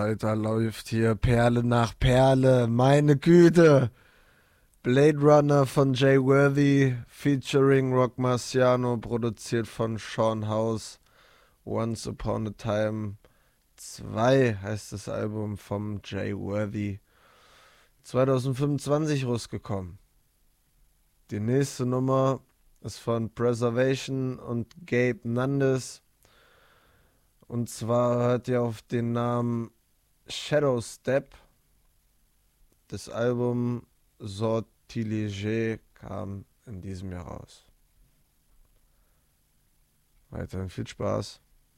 Alter, läuft hier Perle nach Perle. Meine Güte. Blade Runner von Jay Worthy, featuring Rock Marciano, produziert von Sean House. Once Upon a Time 2 heißt das Album vom Jay Worthy. 2025 rausgekommen. Die nächste Nummer ist von Preservation und Gabe Nandes. Und zwar hört ihr auf den Namen Shadow Step. Das Album Sortilège kam in diesem Jahr raus. Weiterhin viel Spaß.